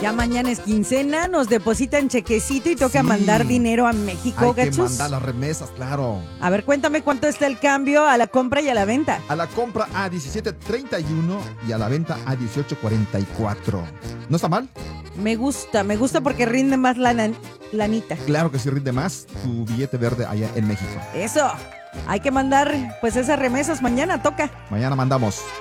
Ya mañana es quincena, nos depositan chequecito y toca Sí. mandar dinero a México, Hay que gachos. mandar las remesas, claro. A ver, cuéntame cuánto está el cambio a la compra y a la venta. A la compra a 17.31 y a la venta a 18.44. ¿No está mal? Me gusta porque rinde más lanita. Claro que sí rinde más tu billete verde allá en México. Eso, hay que mandar pues esas remesas mañana, toca. Mañana mandamos.